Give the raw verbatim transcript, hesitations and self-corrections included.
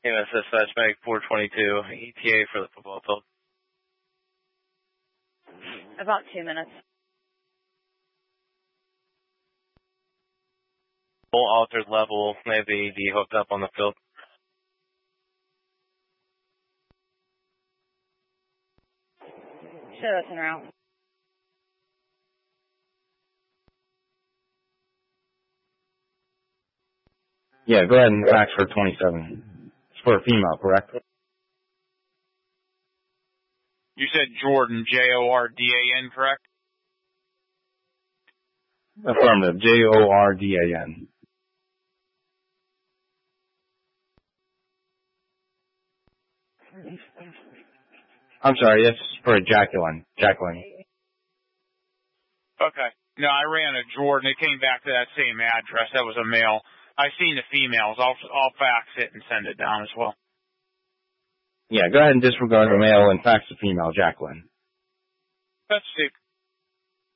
E M S Dispatch Mag four twenty-two, E T A for the football field. About two minutes. Full altered level, maybe the hooked up on the field. Show us en route. Yeah, go ahead and fax for twenty-seven. It's for a female, correct? You said Jordan, J O R D A N, correct? Affirmative, J O R D A N. I'm sorry, that's for Jacqueline. Jacqueline. Okay. No, I ran a Jordan. It came back to that same address. That was a male. I seen the females. I'll, I'll fax it and send it down as well. Yeah, go ahead and disregard the male and fax the female, Jacqueline. That's it.